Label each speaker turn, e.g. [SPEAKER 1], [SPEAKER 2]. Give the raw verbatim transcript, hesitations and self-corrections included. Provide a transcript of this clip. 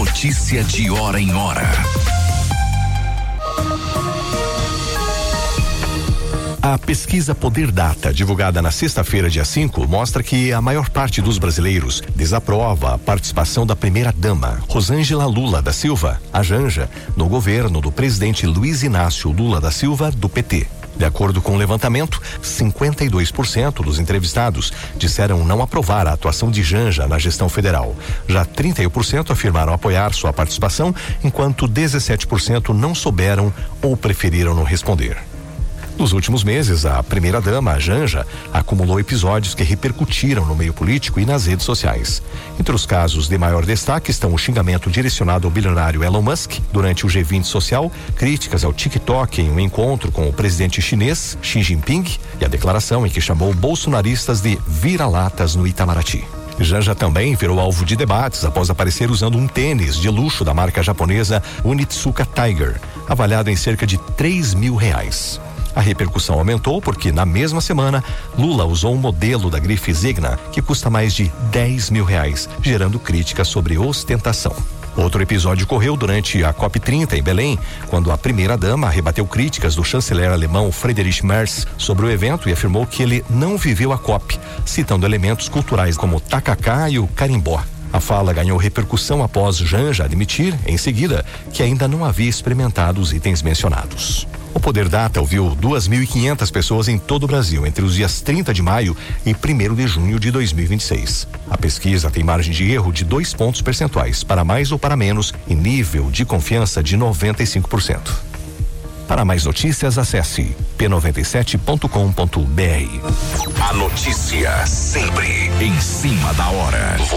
[SPEAKER 1] Notícia de hora em hora. A pesquisa Poder Data, divulgada na sexta-feira, dia cinco, mostra que a maior parte dos brasileiros desaprova a participação da primeira-dama, Rosângela Lula da Silva, a Janja, no governo do presidente Luiz Inácio Lula da Silva, do P T. De acordo com o levantamento, cinquenta e dois por cento dos entrevistados disseram não aprovar a atuação de Janja na gestão federal. Já trinta e um por cento afirmaram apoiar sua participação, enquanto dezessete por cento não souberam ou preferiram não responder. Nos últimos meses, a primeira-dama, a Janja, acumulou episódios que repercutiram no meio político e nas redes sociais. Entre os casos de maior destaque estão o xingamento direcionado ao bilionário Elon Musk durante o G vinte social, críticas ao TikTok em um encontro com o presidente chinês Xi Jinping e a declaração em que chamou bolsonaristas de vira-latas no Itamaraty. Janja também virou alvo de debates após aparecer usando um tênis de luxo da marca japonesa Onitsuka Tiger, avaliado em cerca de três mil reais. A repercussão aumentou porque, na mesma semana, Lula usou um modelo da grife Zegna, que custa mais de dez mil reais, gerando críticas sobre ostentação. Outro episódio ocorreu durante a COP trinta em Belém, quando a primeira-dama rebateu críticas do chanceler alemão Friedrich Merz sobre o evento e afirmou que ele não viveu a COP, citando elementos culturais como o tacacá e o carimbó. A fala ganhou repercussão após Janja admitir, em seguida, que ainda não havia experimentado os itens mencionados. O Poder Data ouviu duas mil e quinhentas pessoas em todo o Brasil entre os dias trinta de maio e primeiro de junho de dois mil e vinte e seis. A pesquisa tem margem de erro de dois pontos percentuais, para mais ou para menos, e nível de confiança de noventa e cinco por cento. Para mais notícias, acesse p noventa e sete ponto com ponto b r. A notícia sempre em cima da hora.